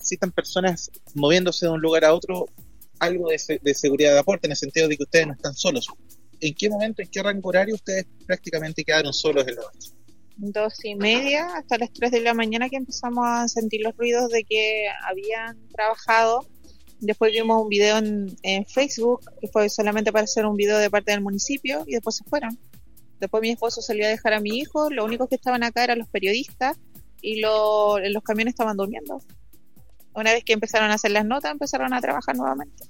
existan personas moviéndose de un lugar a otro, algo de seguridad de aporte, en el sentido de que ustedes no están solos. ¿En qué momento, en qué rango horario ustedes prácticamente quedaron solos en la noche? 2:30 hasta las 3 de la mañana que empezamos a sentir los ruidos de que habían trabajado. Después vimos un video en Facebook, que fue solamente para hacer un video de parte del municipio, y después se fueron. Después mi esposo salió a dejar a mi hijo, los únicos que estaban acá eran los periodistas, y los camiones estaban durmiendo. Una vez que empezaron a hacer las notas, empezaron a trabajar nuevamente.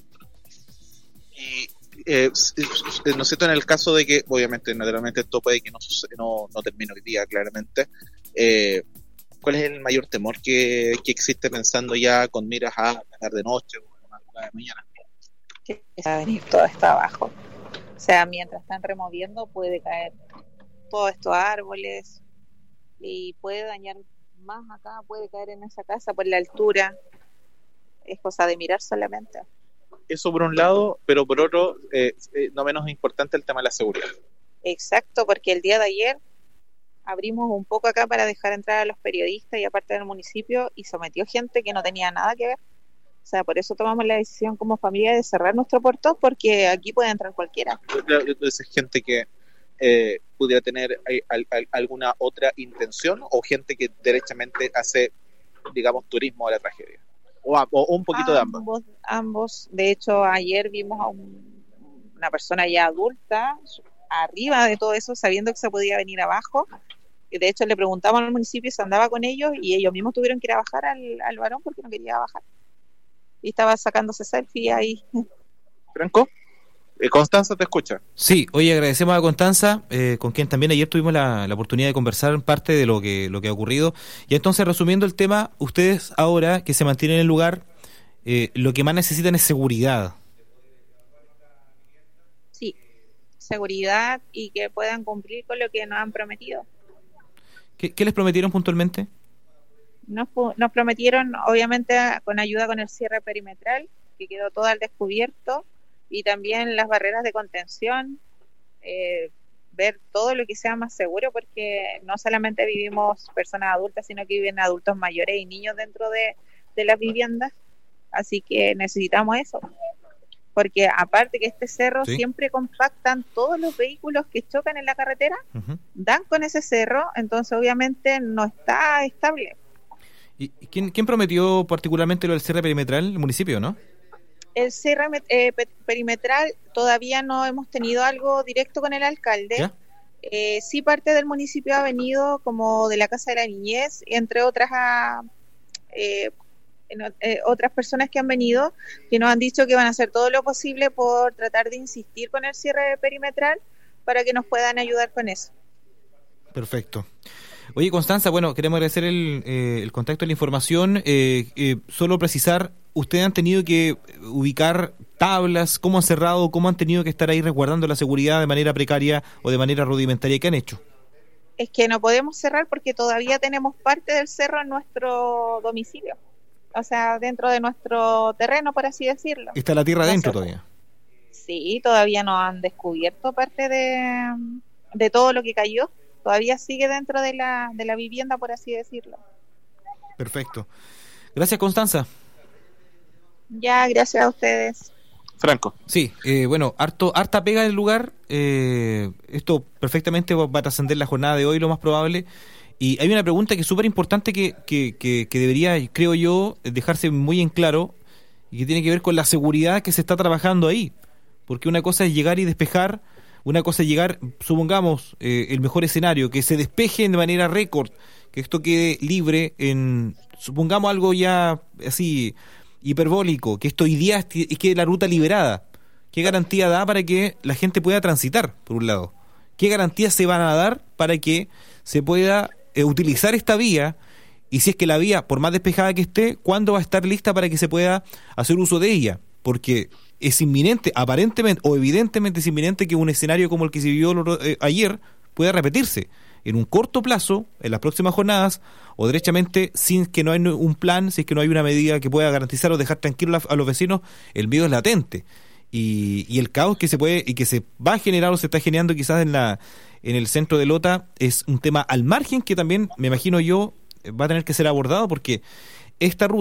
Y no sé, en el caso de que, obviamente, naturalmente esto puede que no termine hoy día, claramente, ¿cuál es el mayor temor que existe pensando ya con miras a la tarde noche o a la madrugada de mañana? Que va a venir todo esto abajo. O sea, mientras están removiendo puede caer todos estos árboles y puede dañar más acá, puede caer en esa casa por la altura. Es cosa de mirar solamente. Eso por un lado, pero por otro, no menos importante el tema de la seguridad. Exacto, porque el día de ayer abrimos un poco acá para dejar entrar a los periodistas y aparte del municipio, y sometió gente que no tenía nada que ver. O sea, por eso tomamos la decisión como familia de cerrar nuestro portón, porque aquí puede entrar cualquiera. Entonces, gente que pudiera tener alguna otra intención, o gente que derechamente hace, digamos, turismo a la tragedia, o un poquito de ambos. Ambos. De hecho, ayer vimos a una persona ya adulta arriba de todo eso, sabiendo que se podía venir abajo. Y de hecho le preguntamos al municipio si andaba con ellos, y ellos mismos tuvieron que ir a bajar al varón porque no quería bajar. Y estaba sacándose selfie ahí. Franco, Constanza te escucha. Sí, oye, agradecemos a Constanza, con quien también ayer tuvimos la oportunidad de conversar en parte de lo que ha ocurrido. Y entonces, resumiendo el tema, ustedes ahora que se mantienen en el lugar, lo que más necesitan es seguridad. Sí, seguridad y que puedan cumplir con lo que nos han prometido. ¿Qué les prometieron puntualmente? Nos prometieron, obviamente, con ayuda con el cierre perimetral, que quedó todo al descubierto, y también las barreras de contención, ver todo lo que sea más seguro, porque no solamente vivimos personas adultas, sino que viven adultos mayores y niños dentro de las viviendas, así que necesitamos eso, porque aparte que este cerro siempre compactan todos los vehículos que chocan en la carretera, dan con ese cerro, entonces obviamente no está estable. ¿Y quién prometió particularmente lo del cierre perimetral? El municipio, ¿no? El cierre perimetral todavía no hemos tenido algo directo con el alcalde. Sí, parte del municipio ha venido, como de la Casa de la Niñez, entre otras otras personas que han venido, que nos han dicho que van a hacer todo lo posible por tratar de insistir con el cierre perimetral para que nos puedan ayudar con eso. Perfecto. Oye, Constanza, bueno, queremos agradecer el contacto y la información. Solo precisar, ¿ustedes han tenido que ubicar tablas? ¿Cómo han cerrado? ¿Cómo han tenido que estar ahí resguardando la seguridad de manera precaria o de manera rudimentaria? ¿Qué han hecho? Es que no podemos cerrar porque todavía tenemos parte del cerro en nuestro domicilio. O sea, dentro de nuestro terreno, por así decirlo. ¿Está la tierra adentro todavía? Sí, todavía no han descubierto parte de todo lo que cayó. Todavía sigue dentro de la vivienda, por así decirlo. Perfecto. Gracias, Constanza. Ya, gracias a ustedes. Franco. Sí, bueno, harta pega del lugar. Esto perfectamente va a trascender la jornada de hoy, lo más probable. Y hay una pregunta que es súper importante que debería, creo yo, dejarse muy en claro, y que tiene que ver con la seguridad que se está trabajando ahí. Porque una cosa es llegar y despejar. Una cosa es llegar, supongamos, el mejor escenario, que se despeje de manera récord, que esto quede libre supongamos algo ya así hiperbólico, que esto hoy día quede la ruta liberada. ¿Qué garantía da para que la gente pueda transitar, por un lado? ¿Qué garantías se van a dar para que se pueda utilizar esta vía? Y si es que la vía, por más despejada que esté, ¿cuándo va a estar lista para que se pueda hacer uso de ella? Porque es inminente, aparentemente o evidentemente es inminente que un escenario como el que se vivió ayer pueda repetirse en un corto plazo, en las próximas jornadas, o derechamente sin que no hay un plan, si es que no hay una medida que pueda garantizar o dejar tranquilos a los vecinos. El miedo es latente y el caos que se puede y que se va a generar o se está generando quizás en el centro de Lota es un tema al margen que también, me imagino yo, va a tener que ser abordado, porque esta ruta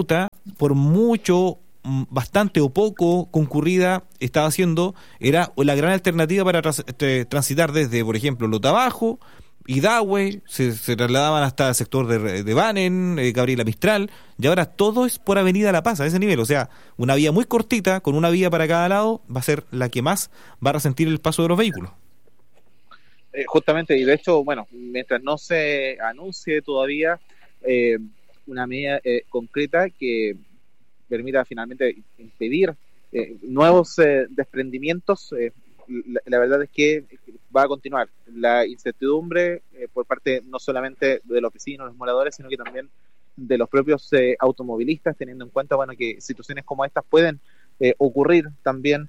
por mucho, bastante o poco concurrida estaba siendo, era la gran alternativa para transitar desde, por ejemplo, Lota Bajo, Idahue, se trasladaban hasta el sector de Banen, Gabriela Mistral, y ahora todo es por Avenida La Paz, a ese nivel. O sea, una vía muy cortita, con una vía para cada lado, va a ser la que más va a resentir el paso de los vehículos. Justamente, y de hecho, bueno, mientras no se anuncie todavía una medida concreta que permita finalmente impedir nuevos desprendimientos, la verdad es que va a continuar la incertidumbre por parte no solamente de los vecinos, los moradores, sino que también de los propios automovilistas, teniendo en cuenta, bueno, que situaciones como estas pueden ocurrir también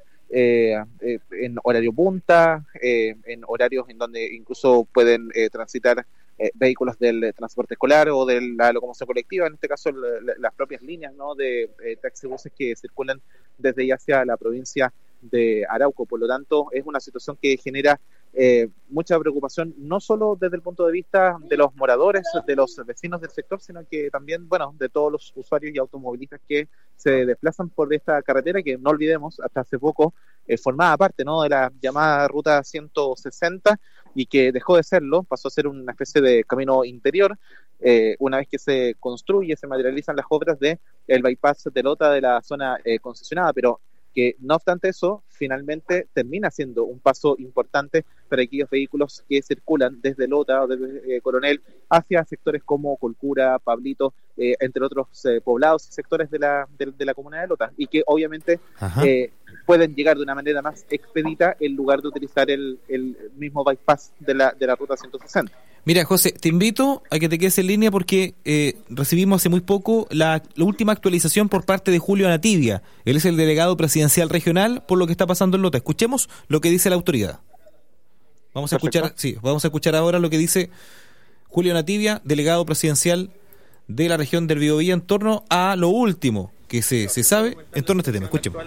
en horario punta, en horarios en donde incluso pueden transitar vehículos del transporte escolar o de la locomoción colectiva, en este caso las propias líneas, ¿no?, de taxibuses que circulan desde y hacia la provincia de Arauco. Por lo tanto, es una situación que genera mucha preocupación, no solo desde el punto de vista de los moradores, de los vecinos del sector, sino que también, bueno, de todos los usuarios y automovilistas que se desplazan por esta carretera, que no olvidemos, hasta hace poco formaba parte, ¿no?, de la llamada Ruta 160, y que dejó de serlo, pasó a ser una especie de camino interior, una vez que se construye, se materializan las obras de el bypass de Lota de la zona concesionada, pero que no obstante eso, finalmente termina siendo un paso importante para aquellos vehículos que circulan desde Lota o desde Coronel hacia sectores como Colcura, Pablito, entre otros poblados y sectores de la comuna de Lota, y que obviamente pueden llegar de una manera más expedita en lugar de utilizar el mismo bypass de la ruta 160. Mira, José, te invito a que te quedes en línea porque recibimos hace muy poco la última actualización por parte de Julio Anativia. Él es el delegado presidencial regional por lo que está pasando en Lota. Escuchemos lo que dice la autoridad. Vamos a escuchar ahora lo que dice Julio Anativia, delegado presidencial de la región del Biobío, en torno a lo último que se sabe en torno a este tema. Escuchemos.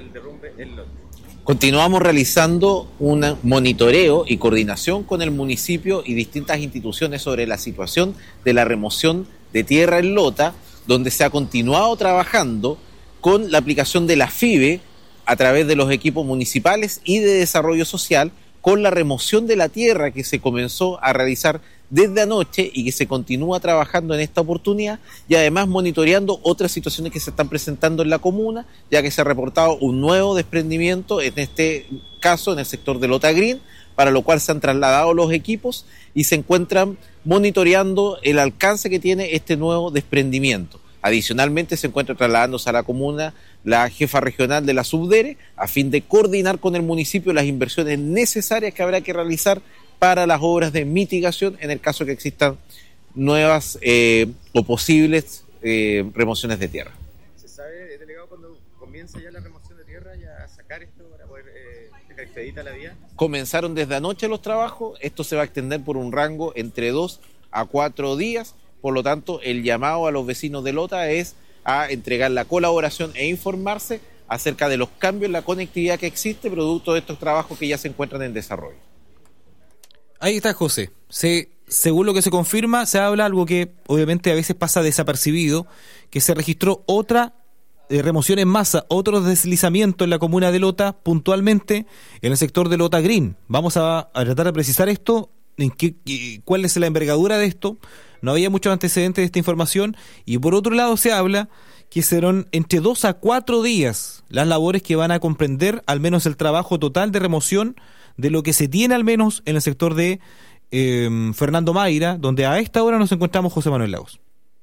Continuamos realizando un monitoreo y coordinación con el municipio y distintas instituciones sobre la situación de la remoción de tierra en Lota, donde se ha continuado trabajando con la aplicación de la FIBE a través de los equipos municipales y de desarrollo social, con la remoción de la tierra que se comenzó a realizar desde anoche y que se continúa trabajando en esta oportunidad, y además monitoreando otras situaciones que se están presentando en la comuna, ya que se ha reportado un nuevo desprendimiento, en este caso en el sector de Lota Green, para lo cual se han trasladado los equipos y se encuentran monitoreando el alcance que tiene este nuevo desprendimiento. Adicionalmente se encuentra trasladándose a la comuna la jefa regional de la Subdere a fin de coordinar con el municipio las inversiones necesarias que habrá que realizar para las obras de mitigación en el caso que existan nuevas o posibles remociones de tierra. ¿Se sabe, delegado, cuando comienza ya la remoción de tierra, ya a sacar esto para poder dejar expedita la vía? Comenzaron desde anoche los trabajos, esto se va a extender por un rango entre 2 a 4 días, por lo tanto el llamado a los vecinos de Lota es a entregar la colaboración e informarse acerca de los cambios en la conectividad que existe producto de estos trabajos que ya se encuentran en desarrollo. Ahí está, José. Según lo que se confirma, se habla algo que obviamente a veces pasa desapercibido, que se registró otra remoción en masa, otro deslizamiento en la comuna de Lota, puntualmente en el sector de Lota Green. Vamos a tratar de precisar esto, cuál es la envergadura de esto. No había muchos antecedentes de esta información, y por otro lado se habla que serán entre 2 a 4 días las labores que van a comprender al menos el trabajo total de remoción de lo que se tiene al menos en el sector de Fernando Mayra, donde a esta hora nos encontramos José Manuel Lagos.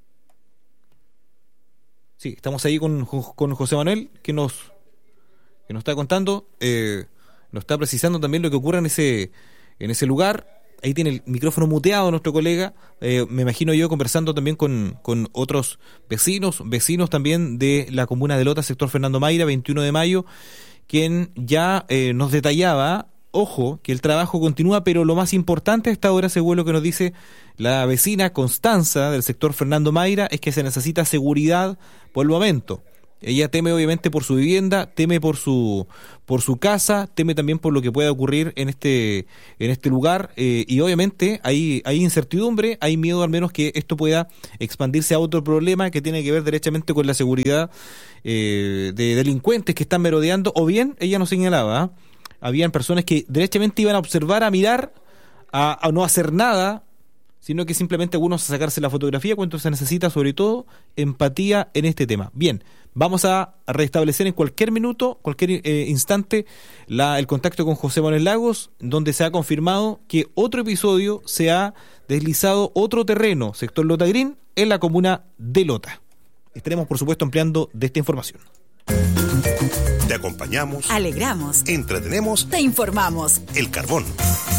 Sí, estamos ahí con José Manuel, que nos está contando, nos está precisando también lo que ocurre en ese lugar. Ahí tiene el micrófono muteado nuestro colega, me imagino yo conversando también con otros vecinos también de la comuna de Lota, sector Fernando Mayra, 21 de mayo, quien ya nos detallaba, ojo, que el trabajo continúa, pero lo más importante a esta hora, según lo que nos dice la vecina Constanza del sector Fernando Mayra, es que se necesita seguridad por el momento. Ella teme obviamente por su vivienda, teme por su casa, teme también por lo que pueda ocurrir en este lugar, y obviamente hay incertidumbre, hay miedo al menos que esto pueda expandirse a otro problema que tiene que ver derechamente con la seguridad de delincuentes que están merodeando, o bien, ella nos señalaba, habían personas que derechamente iban a observar, a mirar, a no hacer nada, sino que simplemente algunos a sacarse la fotografía cuando se necesita, sobre todo, empatía en este tema. Bien, vamos a restablecer en cualquier minuto, cualquier instante, el contacto con José Manuel Lagos, donde se ha confirmado que otro episodio se ha deslizado, otro terreno, sector Lota Green, en la comuna de Lota. Estaremos, por supuesto, ampliando de esta información. Te acompañamos, alegramos, entretenemos, te informamos. El Carbón.